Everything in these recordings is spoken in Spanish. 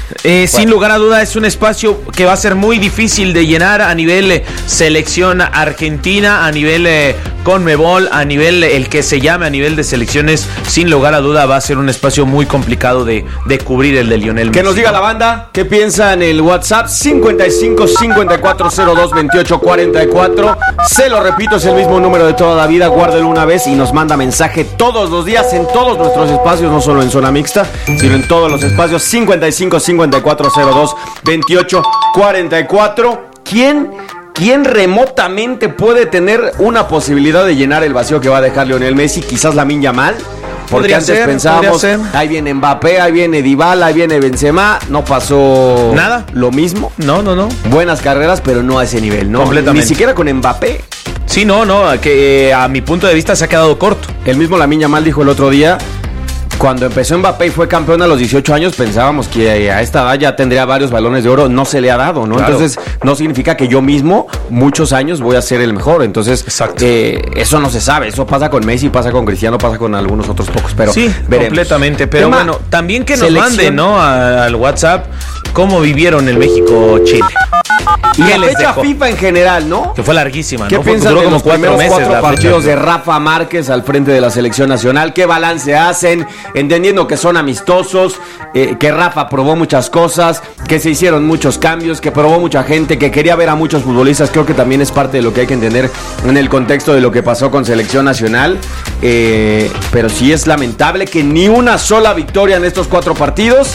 Sin lugar a duda es un espacio que va a ser muy difícil de llenar a nivel selección argentina, a nivel Conmebol, a nivel el que se llame, a nivel de selecciones. Sin lugar a duda va a ser un espacio muy complicado de cubrir el de Lionel Messi. Que nos diga la banda qué piensa en el WhatsApp 55 5402 28 44. Se lo repito, es el mismo número de toda la vida. Guárdelo una vez y nos manda mensaje todos los días en todos nuestros espacios, no solo en Zona Mixta, sino en todos los espacios. 55 5402 28 44. ¿Quién remotamente puede tener una posibilidad de llenar el vacío que va a dejar Lionel Messi? Quizás Lamine Yamal. Porque antes pensábamos, ahí viene Mbappé, ahí viene Dybala, ahí viene Benzema. No pasó nada. Lo mismo. No. Buenas carreras, pero no a ese nivel, ¿no? Completamente. Ni siquiera con Mbappé. Sí, no, que a mi punto de vista se ha quedado corto. El mismo Lamine Yamal dijo el otro día, cuando empezó Mbappé y fue campeón a los 18 años, pensábamos que a esta edad ya tendría varios balones de oro. No se le ha dado, ¿no? Claro. Entonces, no significa que yo mismo, muchos años, voy a ser el mejor. Entonces, eso no se sabe. Eso pasa con Messi, pasa con Cristiano, pasa con algunos otros pocos. Pero sí, veremos. Completamente. Pero bueno, también que nos manden, ¿no? Al WhatsApp cómo vivieron el México-Chile. Y la fecha FIFA en general, ¿no? Que fue larguísima, ¿Qué ¿no? piensan de los primeros 4 partidos de Rafa Márquez al frente de la selección nacional? ¿Qué balance hacen? Entendiendo que son amistosos, que Rafa probó muchas cosas, que se hicieron muchos cambios, que probó mucha gente, que quería ver a muchos futbolistas. Creo que también es parte de lo que hay que entender en el contexto de lo que pasó con selección nacional. Pero sí es lamentable que ni una sola victoria en estos 4 partidos.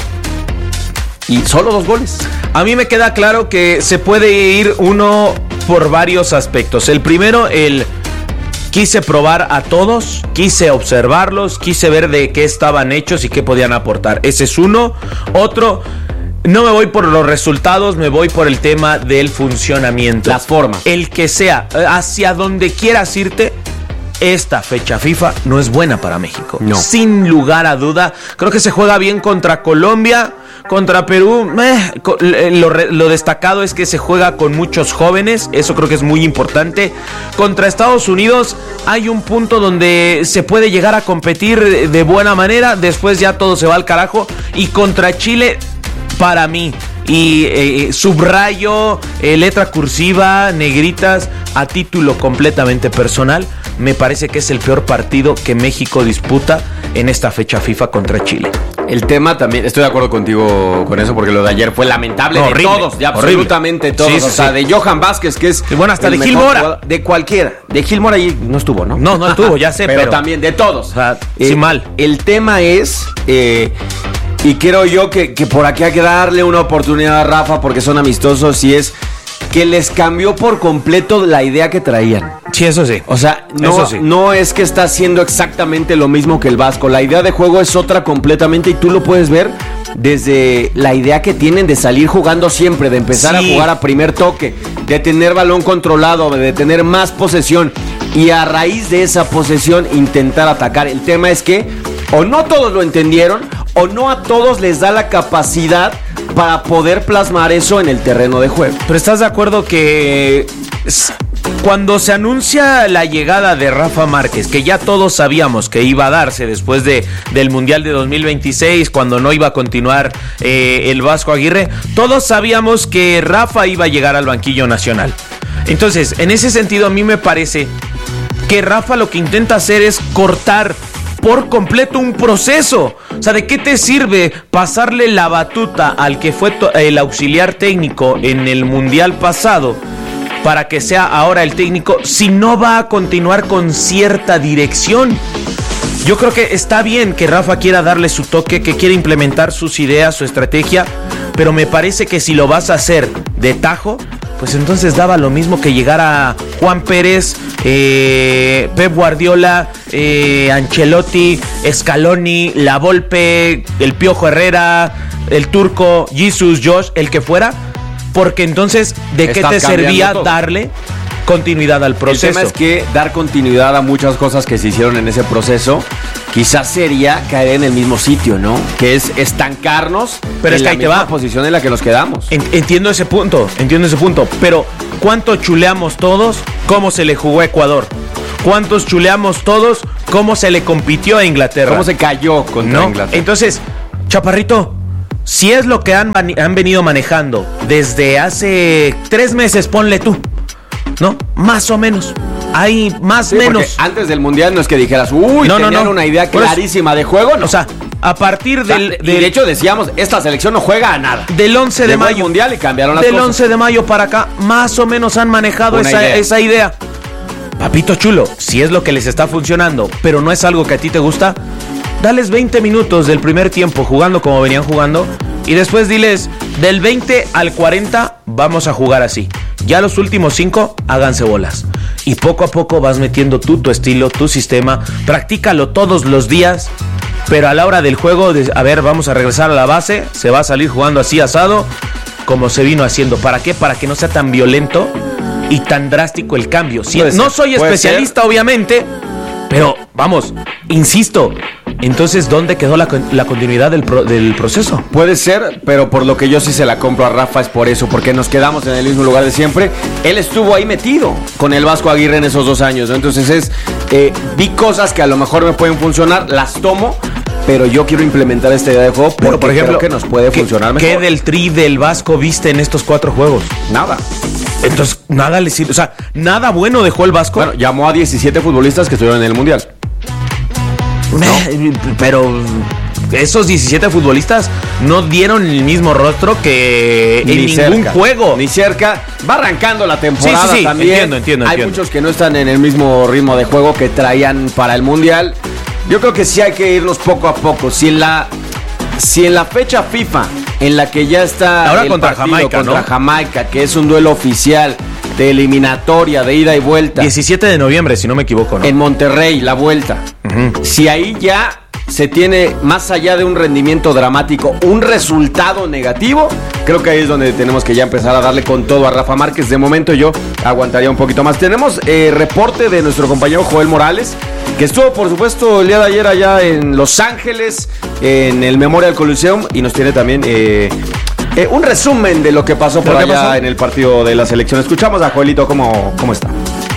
Y solo 2 goles. A mí me queda claro que se puede ir uno por varios aspectos. El primero, quise probar a todos, quise observarlos, quise ver de qué estaban hechos y qué podían aportar. Ese es uno. Otro, no me voy por los resultados, me voy por el tema del funcionamiento. Las formas. El que sea, hacia donde quieras irte. Esta fecha FIFA no es buena para México. No. Sin lugar a duda. Creo que se juega bien contra Colombia, contra Perú. Lo destacado es que se juega con muchos jóvenes. Eso creo que es muy importante. Contra Estados Unidos hay un punto donde se puede llegar a competir de buena manera. Después ya todo se va al carajo. Y contra Chile, para mí, y subrayo, letra cursiva, negritas, a título completamente personal, me parece que es el peor partido que México disputa en esta fecha FIFA contra Chile. El tema también, estoy de acuerdo contigo con eso, porque lo de ayer fue lamentable, horrible, de todos, de absolutamente todos. Sí, sí, o sea, de Johan Vázquez, que es... Y bueno, hasta de Gil Mora. De cualquiera. De Gil Mora ahí no estuvo, ¿no? No estuvo, ya sé, pero también de todos. O sea, sí, mal. El tema es... y creo yo que por aquí hay que darle una oportunidad a Rafa, porque son amistosos, y es que les cambió por completo la idea que traían. Sí, eso sí. O sea, no es que está haciendo exactamente lo mismo que el Vasco. La idea de juego es otra completamente, y tú lo puedes ver desde la idea que tienen de salir jugando siempre, de empezar a jugar a primer toque, de tener balón controlado, de tener más posesión, y a raíz de esa posesión intentar atacar. El tema es que o no todos lo entendieron, o no a todos les da la capacidad para poder plasmar eso en el terreno de juego. Pero ¿estás de acuerdo que cuando se anuncia la llegada de Rafa Márquez, que ya todos sabíamos que iba a darse después del Mundial de 2026, cuando no iba a continuar el Vasco Aguirre, todos sabíamos que Rafa iba a llegar al banquillo nacional? Entonces, en ese sentido, a mí me parece que Rafa lo que intenta hacer es cortar por completo un proceso. O sea, ¿de qué te sirve pasarle la batuta al que fue el auxiliar técnico en el Mundial pasado para que sea ahora el técnico si no va a continuar con cierta dirección? Yo creo que está bien que Rafa quiera darle su toque, que quiera implementar sus ideas, su estrategia, pero me parece que si lo vas a hacer de tajo, pues entonces daba lo mismo que llegara Juan Pérez, Pep Guardiola, Ancelotti, Scaloni, La Volpe, el Piojo Herrera, el Turco, Jesus, Josh, el que fuera, porque entonces, ¿de qué te servía darle continuidad al proceso? El tema es que dar continuidad a muchas cosas que se hicieron en ese proceso quizás sería caer en el mismo sitio, ¿no? Que es estancarnos, pero en la misma posición en la que nos quedamos. Entiendo ese punto, pero ¿cuánto chuleamos todos cómo se le jugó a Ecuador? ¿Cuántos chuleamos todos cómo se le compitió a Inglaterra? ¿Cómo se cayó contra Inglaterra? Entonces, Chaparrito, si es lo que han venido manejando desde hace 3 meses, ponle tú, ¿no? Más o menos. Hay más o menos. Antes del Mundial no es que dijeras, tenían una idea clarísima de juego, ¿no? O sea, a partir del... Y de hecho decíamos, esta selección no juega a nada. Del 11 de mayo. El Mundial y cambiaron las del cosas. 11 de mayo para acá, más o menos han manejado esa idea. Papito chulo, si es lo que les está funcionando, pero no es algo que a ti te gusta, dales 20 minutos del primer tiempo jugando como venían jugando y después diles, del 20 al 40 vamos a jugar así. Ya los últimos 5, háganse bolas. Y poco a poco vas metiendo tú tu estilo, tu sistema, practícalo todos los días, pero a la hora del juego, a ver, vamos a regresar a la base, se va a salir jugando así asado, como se vino haciendo. ¿Para qué? Para que no sea tan violento y tan drástico el cambio. No soy especialista, obviamente, pero vamos, insisto. Entonces, ¿dónde quedó la continuidad del proceso? Puede ser, pero por lo que yo sí se la compro a Rafa es por eso, porque nos quedamos en el mismo lugar de siempre. Él estuvo ahí metido con el Vasco Aguirre en esos 2 años, ¿no? Entonces vi cosas que a lo mejor me pueden funcionar, las tomo, pero yo quiero implementar esta idea de juego porque por ejemplo, creo que nos puede funcionar mejor. ¿Qué del Tri del Vasco viste en estos 4 juegos? Nada. Entonces, nada le sirve, o sea, nada bueno dejó el Vasco. Bueno, llamó a 17 futbolistas que estuvieron en el Mundial. ¿No? Pero esos 17 futbolistas no dieron el mismo rostro que en ningún juego. Ni cerca. Va arrancando la temporada también. Entiendo. Hay muchos que no están en el mismo ritmo de juego que traían para el Mundial. Yo creo que sí hay que irnos poco a poco. Si en la fecha FIFA en la que ya está ahora el contra partido Jamaica, contra Jamaica, que es un duelo oficial de eliminatoria, de ida y vuelta. 17 de noviembre, si no me equivoco, ¿no? En Monterrey, la vuelta. Si ahí ya se tiene, más allá de un rendimiento dramático, un resultado negativo, creo que ahí es donde tenemos que ya empezar a darle con todo a Rafa Márquez. De momento yo aguantaría un poquito más. Tenemos reporte de nuestro compañero Joel Morales, que estuvo, por supuesto, el día de ayer allá en Los Ángeles, en el Memorial Coliseum, y nos tiene también un resumen de lo que pasó por allá en el partido de la selección. Escuchamos a Joelito cómo está.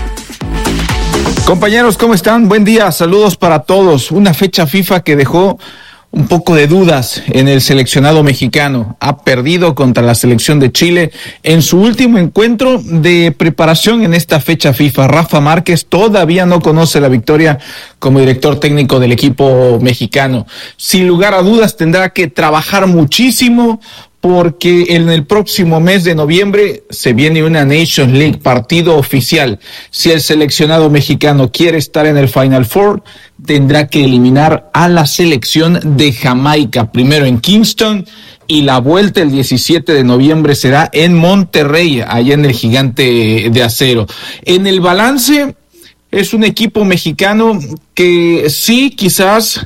Compañeros, ¿cómo están? Buen día, saludos para todos. Una fecha FIFA que dejó un poco de dudas en el seleccionado mexicano. Ha perdido contra la selección de Chile en su último encuentro de preparación en esta fecha FIFA. Rafa Márquez todavía no conoce la victoria como director técnico del equipo mexicano. Sin lugar a dudas tendrá que trabajar muchísimo, porque en el próximo mes de noviembre se viene una Nations League, partido oficial. Si el seleccionado mexicano quiere estar en el Final Four, tendrá que eliminar a la selección de Jamaica, primero en Kingston, y la vuelta el 17 de noviembre será en Monterrey, allá en el Gigante de Acero. En el balance, es un equipo mexicano que sí, quizás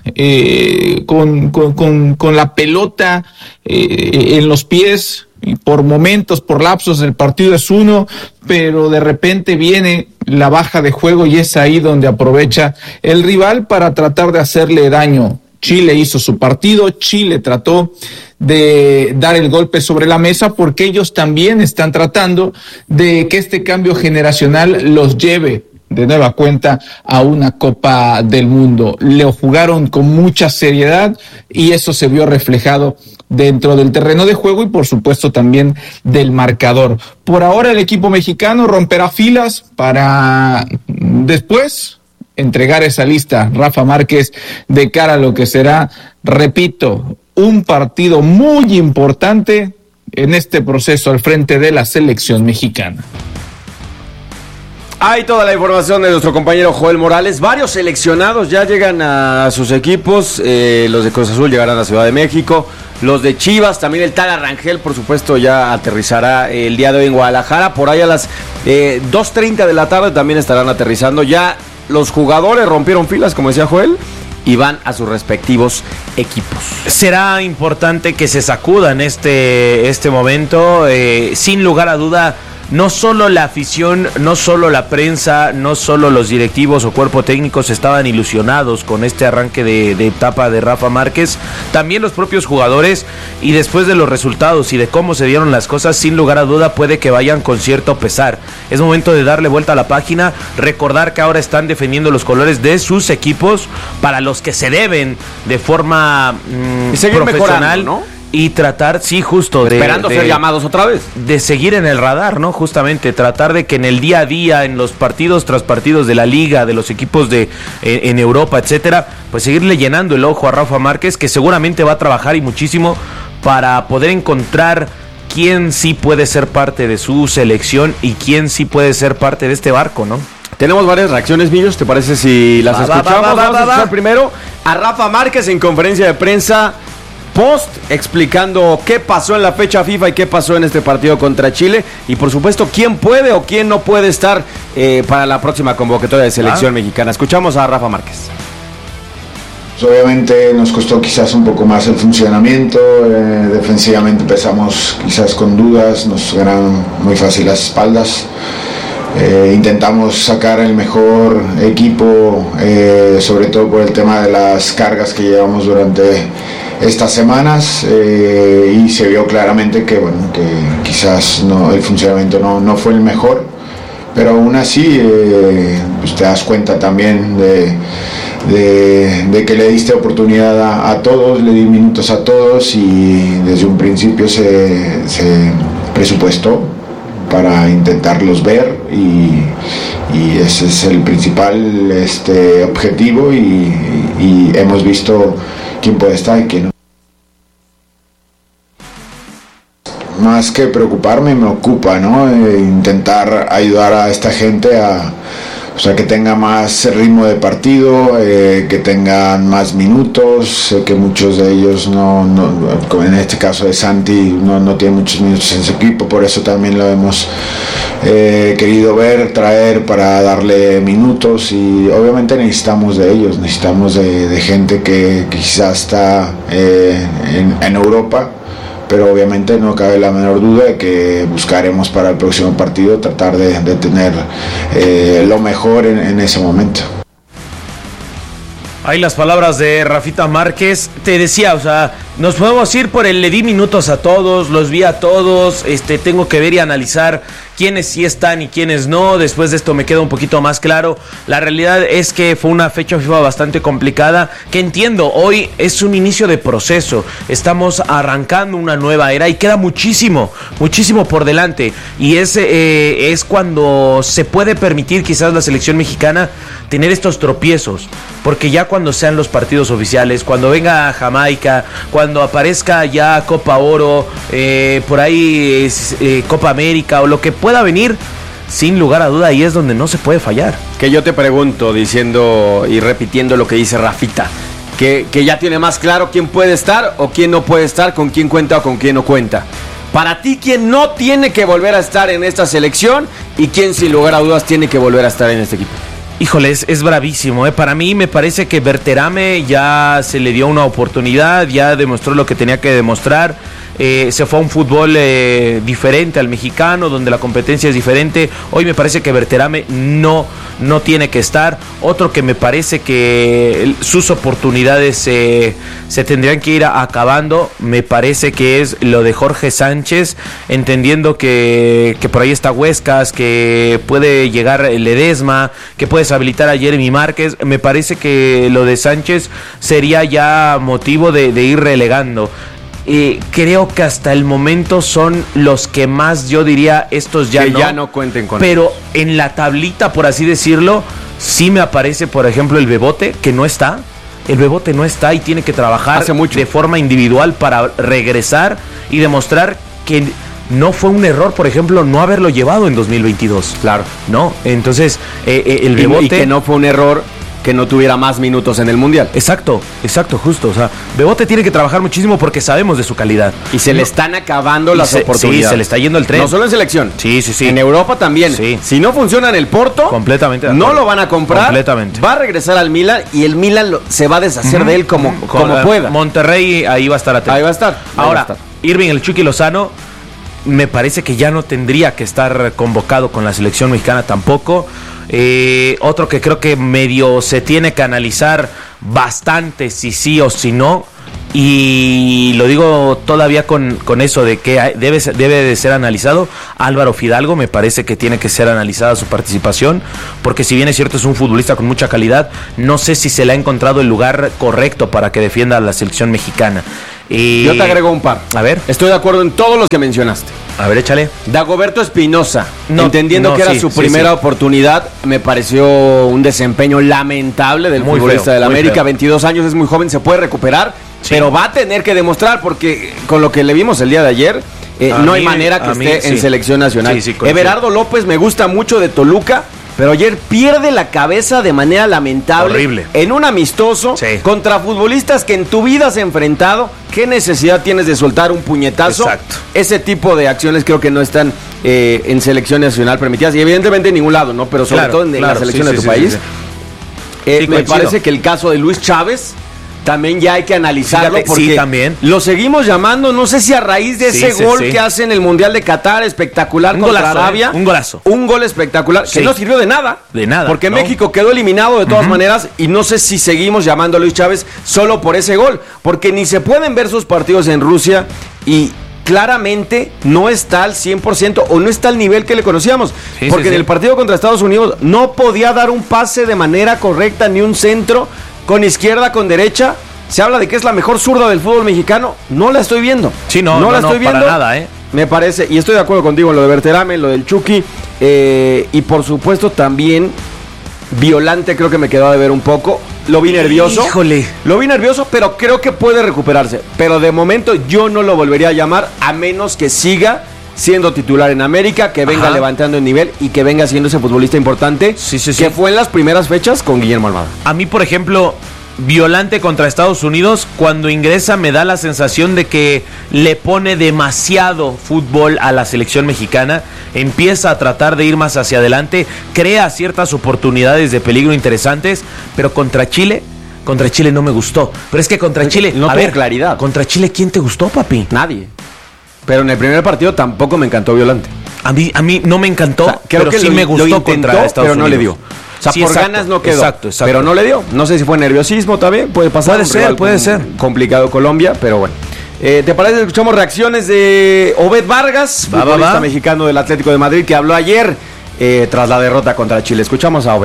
con la pelota en los pies, y por momentos, por lapsos, el partido es uno, pero de repente viene la baja de juego y es ahí donde aprovecha el rival para tratar de hacerle daño. Chile hizo su partido, Chile trató de dar el golpe sobre la mesa porque ellos también están tratando de que este cambio generacional los lleve de nueva cuenta a una Copa del Mundo. Lo jugaron con mucha seriedad y eso se vio reflejado dentro del terreno de juego y por supuesto también del marcador. Por ahora el equipo mexicano romperá filas para después entregar esa lista, Rafa Márquez, de cara a lo que será, repito, un partido muy importante en este proceso al frente de la selección mexicana. Hay toda la información de nuestro compañero Joel Morales. Varios seleccionados ya llegan a sus equipos. Los de Cruz Azul llegarán a Ciudad de México. Los de Chivas, también el Tala Rangel, por supuesto, ya aterrizará el día de hoy en Guadalajara. Por ahí a las 2:30 de la tarde también estarán aterrizando. Ya los jugadores rompieron filas, como decía Joel, y van a sus respectivos equipos. Será importante que se sacudan este momento. Sin lugar a duda, no solo la afición, no solo la prensa, no solo los directivos o cuerpo técnicos estaban ilusionados con este arranque de etapa de Rafa Márquez, también los propios jugadores, y después de los resultados y de cómo se dieron las cosas, sin lugar a duda puede que vayan con cierto pesar. Es momento de darle vuelta a la página, recordar que ahora están defendiendo los colores de sus equipos para los que se deben de forma y seguir profesional, mejorando, ¿no? y tratar, sí, justo esperando ser llamados otra vez, de seguir en el radar, ¿no? Justamente tratar de que en el día a día, en los partidos tras partidos de la liga, de los equipos en Europa, etcétera, pues seguirle llenando el ojo a Rafa Márquez, que seguramente va a trabajar y muchísimo para poder encontrar quién sí puede ser parte de su selección y quién sí puede ser parte de este barco, ¿no? Tenemos varias reacciones, Millos, ¿te parece si las escuchamos? Vamos a escuchar primero a Rafa Márquez en conferencia de prensa post, explicando qué pasó en la fecha FIFA y qué pasó en este partido contra Chile, y por supuesto quién puede o quién no puede estar para la próxima convocatoria de selección mexicana. Escuchamos a Rafa Márquez. Obviamente nos costó quizás un poco más el funcionamiento, defensivamente empezamos quizás con dudas, nos ganaron muy fácil las espaldas. Intentamos sacar el mejor equipo, sobre todo por el tema de las cargas que llevamos durante estas semanas, y se vio claramente que quizás el funcionamiento no fue el mejor, pero aún así pues te das cuenta también de que le diste oportunidad a todos, le di minutos a todos, y desde un principio se presupuestó para intentarlos ver, y ese es el principal objetivo, y hemos visto quién puede estar y quién no. Más que preocuparme, me ocupa, ¿no? Intentar ayudar a esta gente a que tenga más ritmo de partido, que tengan más minutos, que muchos de ellos como en este caso de Santi, no tiene muchos minutos en su equipo, por eso también lo hemos querido traer para darle minutos, y obviamente necesitamos de ellos, necesitamos de gente que quizás está en Europa, pero obviamente no cabe la menor duda de que buscaremos para el próximo partido tratar de tener lo mejor en ese momento. Ahí las palabras de Rafita Márquez. Te decía, nos podemos ir por le di minutos a todos, los vi a todos, tengo que ver y analizar quiénes sí están y quiénes no. Después de esto me queda un poquito más claro. La realidad es que fue una fecha FIFA bastante complicada, que entiendo, hoy es un inicio de proceso, estamos arrancando una nueva era y queda muchísimo por delante, y es cuando se puede permitir quizás la selección mexicana tener estos tropiezos, porque ya cuando sean los partidos oficiales, cuando venga Jamaica, cuando aparezca ya Copa Oro, por ahí Copa América o lo que pueda venir, sin lugar a duda ahí es donde no se puede fallar. Que yo te pregunto, diciendo y repitiendo lo que dice Rafita, que ya tiene más claro quién puede estar o quién no puede estar, con quién cuenta o con quién no cuenta. Para ti, ¿quién no tiene que volver a estar en esta selección y quién sin lugar a dudas tiene que volver a estar en este equipo? Híjole, es bravísimo, Para mí me parece que Berterame ya se le dio una oportunidad, ya demostró lo que tenía que demostrar. Se fue a un fútbol diferente al mexicano, donde la competencia es diferente. Hoy me parece que Berterame no tiene que estar. Otro que me parece que sus oportunidades se tendrían que ir acabando, me parece que es lo de Jorge Sánchez, entendiendo que por ahí está Huescas, que puede llegar Ledesma, que puedes habilitar a Jeremy Márquez. Me parece que lo de Sánchez sería ya motivo de ir relegando. Creo que hasta el momento son los que más, yo diría, estos ya no cuenten con pero él. En la tablita, por así decirlo, sí me aparece, por ejemplo, el Bebote, que no está. El Bebote no está y tiene que trabajar de forma individual para regresar y demostrar que no fue un error, por ejemplo, no haberlo llevado en 2022. Claro. ¿No? Entonces, el Bebote... Y que no fue un error que no tuviera más minutos en el Mundial. Exacto, justo. Bebote tiene que trabajar muchísimo porque sabemos de su calidad. Y se le están acabando las oportunidades. Sí, se le está yendo el tren. No solo en selección. Sí. En Europa también. Sí. Si no funciona en el Porto, completamente no lo van a comprar. Completamente. Va a regresar al Milan y el Milan se va a deshacer de él como pueda. Monterrey ahí va a estar atento. Ahí va a estar. Ahora, Irving el Chucky Lozano me parece que ya no tendría que estar convocado con la selección mexicana tampoco. Otro que creo que medio se tiene que analizar bastante si sí o si no, y lo digo todavía con eso de que debe de ser analizado. Álvaro Fidalgo me parece que tiene que ser analizada su participación, porque si bien es cierto es un futbolista con mucha calidad, no sé si se le ha encontrado el lugar correcto para que defienda a la selección mexicana. Yo te agrego un par. A ver. Estoy de acuerdo en todos los que mencionaste. A ver, échale. Dagoberto Espinosa, entendiendo que era su primera oportunidad, me pareció un desempeño lamentable del futbolista del América. 22 años, es muy joven, se puede recuperar, pero va a tener que demostrar, porque con lo que le vimos el día de ayer, no hay manera que esté en selección nacional. Everardo López me gusta mucho de Toluca, pero ayer pierde la cabeza de manera lamentable. Horrible. En un amistoso contra futbolistas que en tu vida has enfrentado. ¿Qué necesidad tienes de soltar un puñetazo? Exacto. Ese tipo de acciones creo que no están en selección nacional permitidas. Y evidentemente en ningún lado, ¿no? Pero sobre todo en la selección de tu país. Me parece que el caso de Luis Chávez también ya hay que analizarlo. Fíjate, porque también lo seguimos llamando, no sé si a raíz de ese gol que hace en el Mundial de Qatar, espectacular contra Arabia. Un golazo. Un gol espectacular, que no sirvió de nada. De nada. Porque México quedó eliminado de todas maneras, y no sé si seguimos llamando a Luis Chávez solo por ese gol, porque ni se pueden ver sus partidos en Rusia y claramente no está al 100% o no está al nivel que le conocíamos. Porque en el partido contra Estados Unidos no podía dar un pase de manera correcta, ni un centro. Con izquierda, con derecha, se habla de que es la mejor zurda del fútbol mexicano. No la estoy viendo. Sí, no la estoy viendo. Para nada, Me parece, y estoy de acuerdo contigo en lo de Berterame, en lo del Chucky, y por supuesto también Violante, creo que me quedó de ver un poco. Lo vi nervioso. Híjole. Lo vi nervioso, pero creo que puede recuperarse. Pero de momento yo no lo volvería a llamar, a menos que siga siendo titular en América, que venga levantando el nivel y que venga siendo ese futbolista importante que fue en las primeras fechas con Guillermo Almada. A mí, por ejemplo, Violante contra Estados Unidos, cuando ingresa me da la sensación de que le pone demasiado fútbol a la selección mexicana, empieza a tratar de ir más hacia adelante, crea ciertas oportunidades de peligro interesantes, pero contra Chile no me gustó. Pero es que contra Chile, no tuvo claridad. Contra Chile, ¿quién te gustó, papi? Nadie. Pero en el primer partido tampoco me encantó Violante. A mí no me encantó, creo que sí me gustó intentó, contra Estados Unidos. Pero no le dio. O sea, por ganas no quedó. Exacto. Pero no le dio. No sé si fue nerviosismo también. Puede pasar. Puede ser. Complicado Colombia, pero bueno. ¿Te parece? Escuchamos reacciones de Obed Vargas, futbolista mexicano del Atlético de Madrid, que habló ayer tras la derrota contra Chile. Escuchamos a Obed.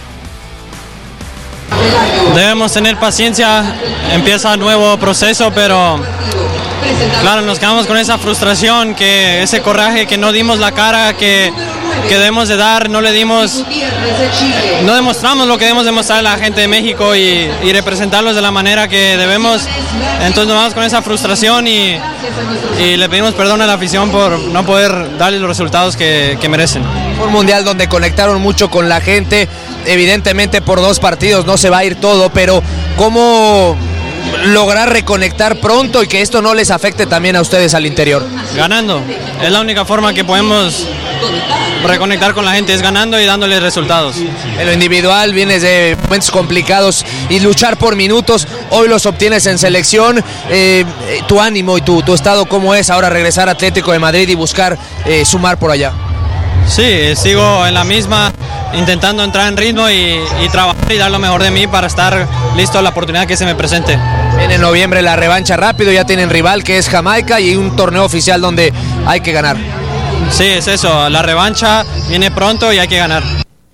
Debemos tener paciencia. Empieza un nuevo proceso, pero claro, nos quedamos con esa frustración, que ese coraje que no dimos la cara que debemos de dar, no demostramos lo que debemos demostrar a la gente de México y representarlos de la manera que debemos. Entonces nos vamos con esa frustración y le pedimos perdón a la afición por no poder darles los resultados que merecen. Fue un mundial donde conectaron mucho con la gente, evidentemente por 2 partidos no se va a ir todo, pero ¿cómo lograr reconectar pronto y que esto no les afecte también a ustedes al interior? Ganando, es la única forma que podemos reconectar con la gente, es ganando y dándoles resultados. En lo individual vienes de momentos complicados y luchar por minutos, hoy los obtienes en selección. Tu ánimo y tu estado, ¿cómo es ahora regresar a Atlético de Madrid y buscar sumar por allá? Sí, sigo en la misma, intentando entrar en ritmo y trabajar y dar lo mejor de mí para estar listo a la oportunidad que se me presente. En noviembre la revancha rápido, ya tienen rival que es Jamaica y un torneo oficial donde hay que ganar. Sí, es eso, la revancha viene pronto y hay que ganar.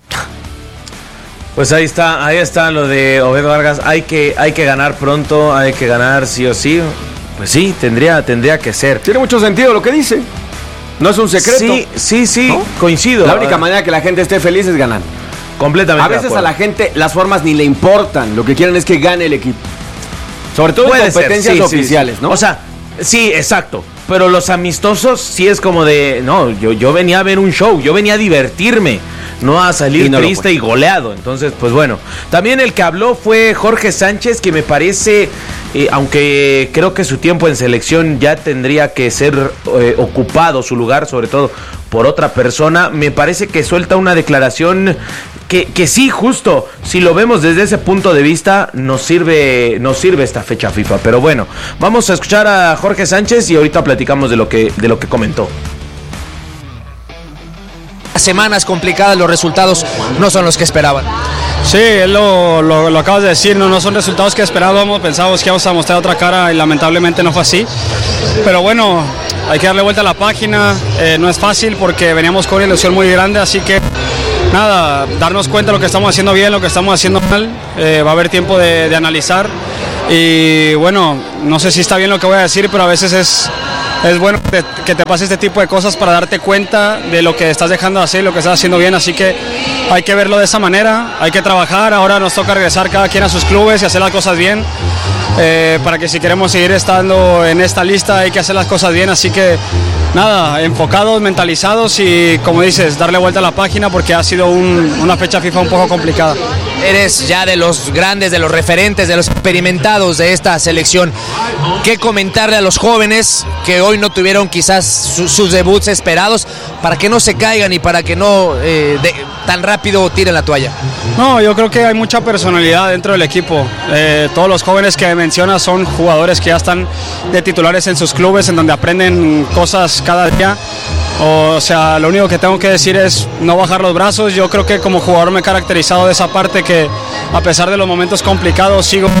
Pues ahí está lo de Obed Vargas, hay que ganar pronto, hay que ganar sí o sí. Pues sí, tendría que ser. Tiene mucho sentido lo que dice. No es un secreto. Sí, ¿no? Coincido. La única manera que la gente esté feliz es ganar. Completamente. A veces a la gente las formas ni le importan, lo que quieren es que gane el equipo. Sobre todo en competencias oficiales, ¿no? O sea, sí, exacto. Pero los amistosos sí es como de, no, yo venía a ver un show, yo venía a divertirme, no a salir triste y goleado. Entonces, pues bueno. También el que habló fue Jorge Sánchez, que me parece, aunque creo que su tiempo en selección ya tendría que ser ocupado, su lugar, sobre todo por otra persona, me parece que suelta una declaración que sí, justo, si lo vemos desde ese punto de vista, nos sirve esta fecha FIFA. Pero bueno, vamos a escuchar a Jorge Sánchez y ahorita platicamos de lo que comentó. Semanas complicadas, los resultados no son los que esperaban. Sí, lo acabas de decir, no son resultados que esperábamos, pensábamos que íbamos a mostrar otra cara y lamentablemente no fue así. Pero bueno, hay que darle vuelta a la página, no es fácil porque veníamos con una ilusión muy grande, así que nada, darnos cuenta de lo que estamos haciendo bien, lo que estamos haciendo mal, va a haber tiempo de analizar Y bueno, no sé si está bien lo que voy a decir, pero a veces es bueno que te pase este tipo de cosas para darte cuenta de lo que estás dejando de hacer y lo que estás haciendo bien, así que hay que verlo de esa manera, hay que trabajar, ahora nos toca regresar cada quien a sus clubes y hacer las cosas bien, para que si queremos seguir estando en esta lista hay que hacer las cosas bien, así que nada, enfocados, mentalizados y como dices, darle vuelta a la página porque ha sido una fecha FIFA un poco complicada. Eres ya de los grandes, de los referentes, de los experimentados de esta selección. ¿Qué comentarle a los jóvenes que hoy no tuvieron quizás sus debuts esperados para que no se caigan y para que no tan rápido tiren la toalla? No, yo creo que hay mucha personalidad dentro del equipo. Todos los jóvenes que mencionas son jugadores que ya están de titulares en sus clubes, en donde aprenden cosas cada día. O sea, lo único que tengo que decir es no bajar los brazos. Yo creo que como jugador me he caracterizado de esa parte que a pesar de los momentos complicados sigo.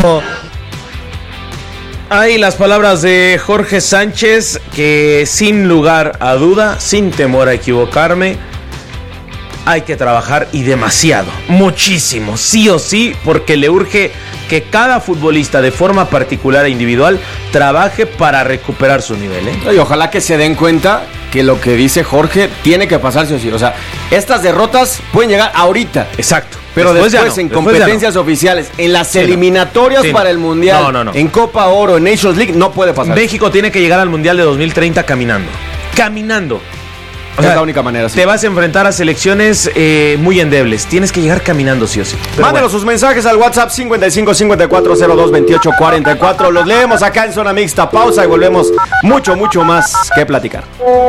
Ahí las palabras de Jorge Sánchez, que sin lugar a duda, sin temor a equivocarme, hay que trabajar y demasiado, muchísimo, sí o sí, porque le urge que cada futbolista de forma particular e individual trabaje para recuperar su nivel, ¿eh? Y ojalá que se den cuenta que lo que dice Jorge tiene que pasar sí o sí. O sea, estas derrotas pueden llegar ahorita. Exacto. Pero después en competencias oficiales, en las eliminatorias para el Mundial, en Copa Oro, en Nations League, no puede pasar. México tiene que llegar al Mundial de 2030 caminando. Caminando. O sea, es la única manera. Sí. Te vas a enfrentar a selecciones muy endebles. Tienes que llegar caminando sí o sí. Mándenos sus mensajes al WhatsApp 55 54 02 28 44. Los leemos acá en Zona Mixta. Pausa y volvemos mucho más que platicar.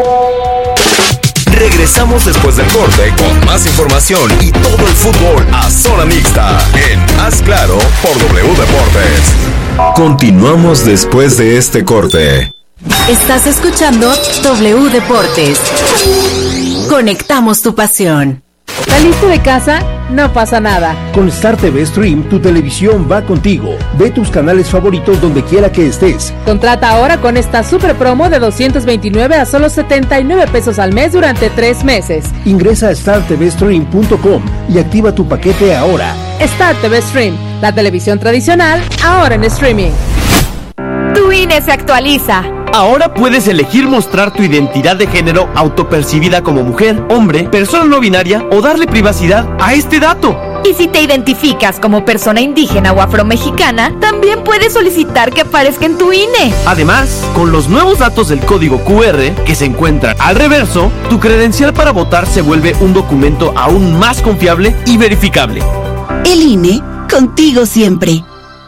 Regresamos después del corte con más información y todo el fútbol a Zona Mixta en Haz Claro por W Deportes. Continuamos después de este corte. Estás escuchando W Deportes. Conectamos tu pasión. ¿Saliste de casa? No pasa nada. Con Star TV Stream, tu televisión va contigo. Ve tus canales favoritos donde quiera que estés. Contrata ahora con esta super promo de 229 a solo 79 pesos al mes durante 3 meses. Ingresa a startvstream.com y activa tu paquete ahora. Star TV Stream, la televisión tradicional, ahora en streaming. Tu INE se actualiza. Ahora puedes elegir mostrar tu identidad de género autopercibida como mujer, hombre, persona no binaria o darle privacidad a este dato. Y si te identificas como persona indígena o afromexicana, también puedes solicitar que aparezca en tu INE. Además, con los nuevos datos del código QR que se encuentran al reverso, tu credencial para votar se vuelve un documento aún más confiable y verificable. El INE, contigo siempre.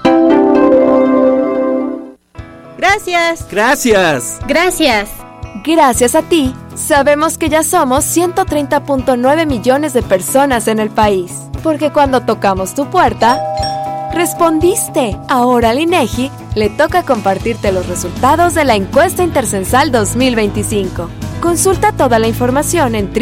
Gracias. Gracias. Gracias. Gracias a ti, sabemos que ya somos 130.9 millones de personas en el país. Porque cuando tocamos tu puerta, respondiste. Ahora al INEGI le toca compartirte los resultados de la encuesta intercensal 2025. Consulta toda la información en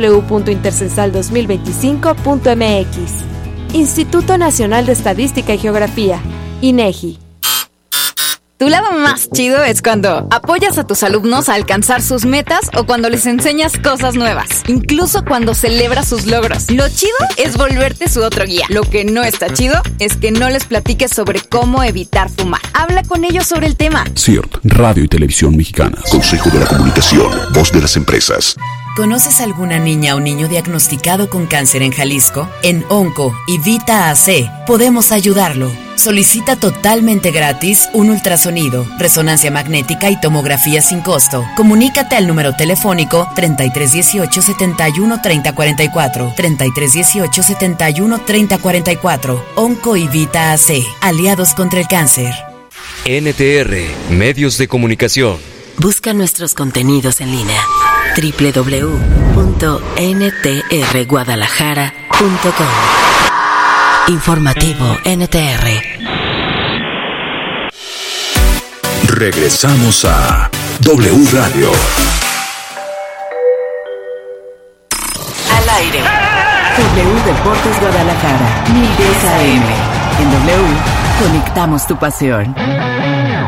www.intercensal2025.mx. Instituto Nacional de Estadística y Geografía, INEGI. Tu lado más chido es cuando apoyas a tus alumnos a alcanzar sus metas o cuando les enseñas cosas nuevas, incluso cuando celebras sus logros. Lo chido es volverte su otro guía. Lo que no está chido es que no les platiques sobre cómo evitar fumar. Habla con ellos sobre el tema. CIRT, Radio y Televisión Mexicanas. Consejo de la Comunicación, voz de las empresas. ¿Conoces alguna niña o niño diagnosticado con cáncer en Jalisco? En Onco y Vita AC podemos ayudarlo. Solicita totalmente gratis un ultrasonido, resonancia magnética y tomografía sin costo. Comunícate al número telefónico 3318 71 30 44, 3318 71 30 44. Onco y Vita AC, aliados contra el cáncer. NTR, Medios de Comunicación. Busca nuestros contenidos en línea. www.ntrguadalajara.com. Informativo NTR. Regresamos a W Radio. Al aire. W Deportes Guadalajara, 1010 AM. En W, conectamos tu pasión.